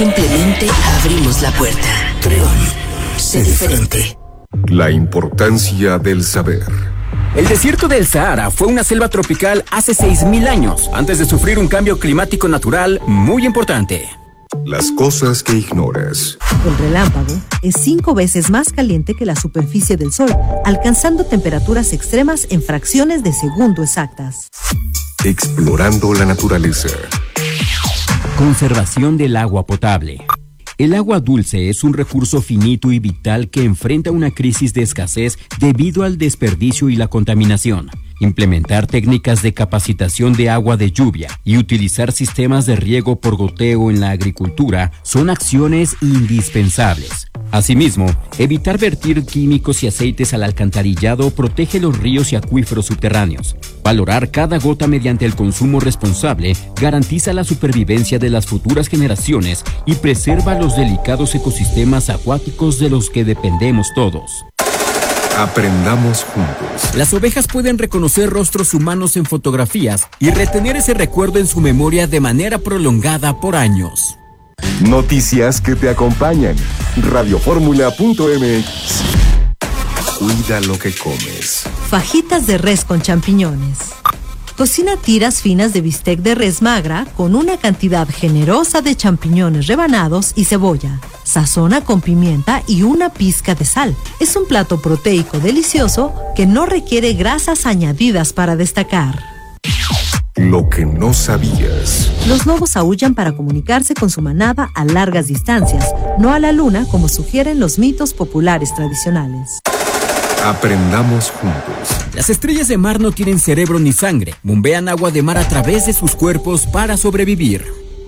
simplemente abrimos la puerta. Trión, sé diferente. La importancia del saber. El desierto del Sahara fue una selva tropical hace 6.000 años, antes de sufrir un cambio climático natural muy importante. Las cosas que ignoras. El relámpago es 5 veces más caliente que la superficie del Sol, alcanzando temperaturas extremas en fracciones de segundo exactas. Explorando la naturaleza. Conservación del agua potable. El agua dulce es un recurso finito y vital que enfrenta una crisis de escasez debido al desperdicio y la contaminación. Implementar técnicas de capacitación de agua de lluvia y utilizar sistemas de riego por goteo en la agricultura son acciones indispensables. Asimismo, evitar vertir químicos y aceites al alcantarillado protege los ríos y acuíferos subterráneos. Valorar cada gota mediante el consumo responsable garantiza la supervivencia de las futuras generaciones y preserva los delicados ecosistemas acuáticos de los que dependemos todos. Aprendamos juntos. Las ovejas pueden reconocer rostros humanos en fotografías y retener ese recuerdo en su memoria de manera prolongada por años. Noticias que te acompañan. Radioformula.mx. Cuida lo que comes. Fajitas de res con champiñones. Cocina tiras finas de bistec de res magra con una cantidad generosa de champiñones rebanados y cebolla. Sazona con pimienta y una pizca de sal. Es un plato proteico delicioso que no requiere grasas añadidas para destacar. Lo que no sabías. Los lobos aúllan para comunicarse con su manada a largas distancias, no a la luna como sugieren los mitos populares tradicionales. Aprendamos juntos. Las estrellas de mar no tienen cerebro ni sangre, bombean agua de mar a través de sus cuerpos para sobrevivir.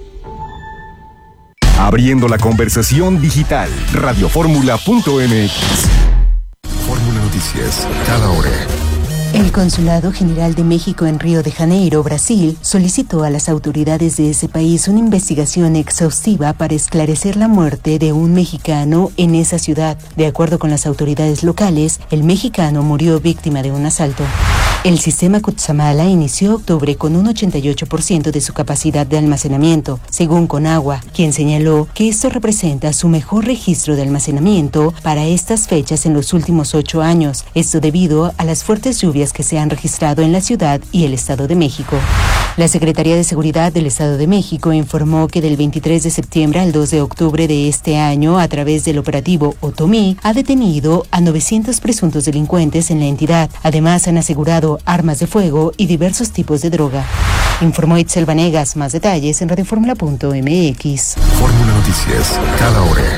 Abriendo la conversación digital. Radioformula.mx. Fórmula Noticias, cada hora. El Consulado General de México en Río de Janeiro, Brasil, solicitó a las autoridades de ese país una investigación exhaustiva para esclarecer la muerte de un mexicano en esa ciudad. De acuerdo con las autoridades locales, el mexicano murió víctima de un asalto. El sistema Cutzamala inició octubre con un 88% de su capacidad de almacenamiento, según Conagua, quien señaló que esto representa su mejor registro de almacenamiento para estas fechas en los últimos 8 años. Esto debido a las fuertes lluvias que se han registrado en la ciudad y el Estado de México. La Secretaría de Seguridad del Estado de México informó que del 23 de septiembre al 2 de octubre de este año, a través del operativo Otomí, ha detenido a 900 presuntos delincuentes en la entidad. Además, han asegurado armas de fuego y diversos tipos de droga. Informó Itzel Vanegas. Más detalles en radioformula.mx. Fórmula Noticias, cada hora.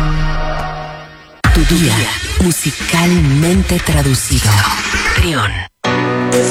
Tu día musicalmente traducido. Trión.